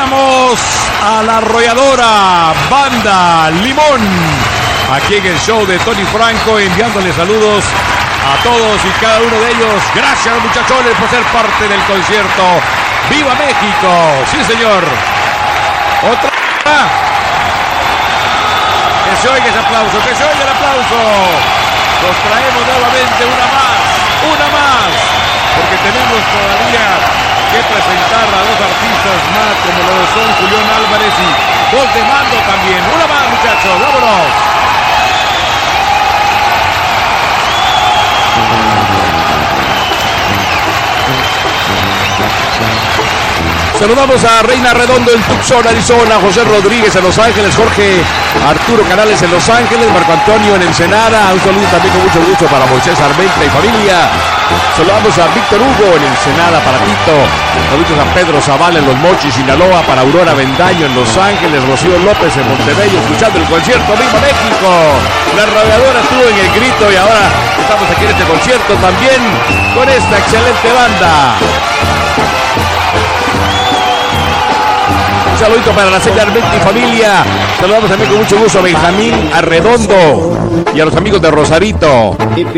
Saludamos a la arrolladora Banda Limón, aquí en el show de Tony Franco, enviándole saludos a todos y cada uno de ellos. Gracias, muchachones, por ser parte del concierto. ¡Viva México! Sí, señor. Otra. Que se oiga ese aplauso, que se oiga el aplauso. Nos traemos nuevamente una más, porque tenemos todavía que presentar a dos artistas más, como lo son Julián Álvarez y voz de mando también. Una más, muchachos, vámonos. Saludamos a Reina Redondo en Tucson, Arizona, José Rodríguez en Los Ángeles, Jorge Arturo Canales en Los Ángeles, Marco Antonio en Ensenada. Un saludo también con mucho gusto para Moisés Armenta y familia. Saludamos a Víctor Hugo en Ensenada, para Tito. Saludos a Pedro Zavala en Los Mochis, Sinaloa, para Aurora Bendaño en Los Ángeles, Rocío López en Montevideo, escuchando el concierto ¡Viva México! La arrolladora estuvo en el grito y ahora estamos aquí en este concierto también con esta excelente banda. Un saludito para la señora Armenta y familia. Saludamos también con mucho gusto a Benjamín Arredondo y a los amigos de Rosarito.